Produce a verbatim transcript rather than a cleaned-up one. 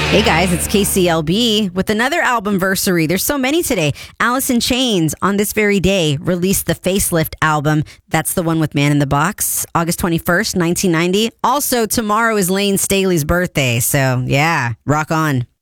Hey guys, it's K C L B with another albumversary. There's so many today. Alice in Chains on this very day released the Facelift album. That's the one with Man in the Box, August twenty-first, nineteen ninety. Also, tomorrow is Lane Staley's birthday. So yeah, rock on.